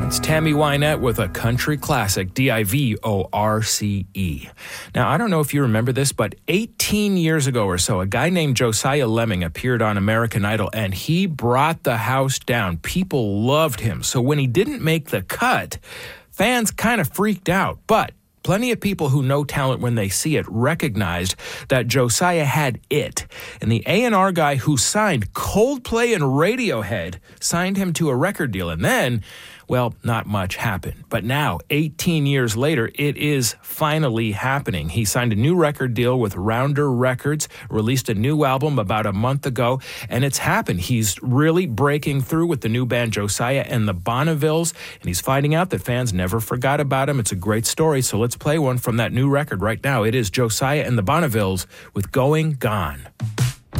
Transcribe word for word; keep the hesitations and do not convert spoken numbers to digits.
It's Tammy Wynette with a country classic, D I V O R C E. Now, I don't know if you remember this, but eighteen years ago or so, a guy named Josiah Lemming appeared on American Idol, and he brought the house down. People loved him. So when he didn't make the cut, fans kind of freaked out. But plenty of people who know talent when they see it recognized that Josiah had it. And the A and R guy who signed Coldplay and Radiohead signed him to a record deal. And then, well, not much happened. But now, eighteen years later, it is finally happening. He signed a new record deal with Rounder Records, released a new album about a month ago, and it's happened. He's really breaking through with the new band Josiah and the Bonnevilles, and he's finding out that fans never forgot about him. It's a great story, so let's play one from that new record right now. It is Josiah and the Bonnevilles with Going Gone.